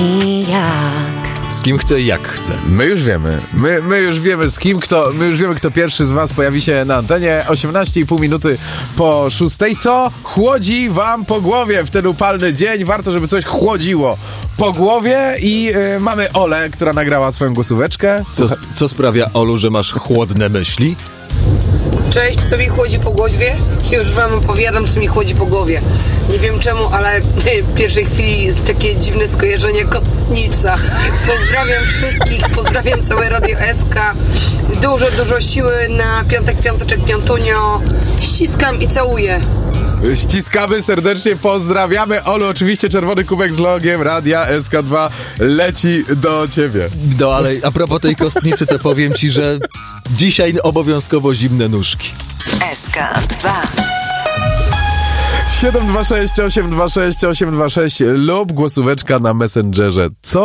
i jak. Z kim chce i jak chce. My już wiemy. My już wiemy z kim, my już wiemy, kto pierwszy z was pojawi się na antenie. 18,5 minuty po 6. Co chłodzi wam po głowie w ten upalny dzień? Warto, żeby coś chłodziło po głowie i mamy Olę, która nagrała swoją głosóweczkę. Co sprawia, Olu, że masz chłodne myśli? Cześć, co mi chłodzi po głowie? Już wam opowiadam, co mi chłodzi po głowie. Nie wiem czemu, ale w pierwszej chwili jest takie dziwne skojarzenie kostnica. Pozdrawiam wszystkich, pozdrawiam całe Radio SK. Dużo siły na piąteczek, piątunio. Ściskam i całuję. Ściskamy serdecznie, pozdrawiamy. Olu, oczywiście czerwony kubek z logiem Radia SK2 leci do ciebie. No ale a propos tej kostnicy, to powiem ci, że dzisiaj obowiązkowo zimne nóżki. SK2 726 826 826 lub głosóweczka na Messengerze. Co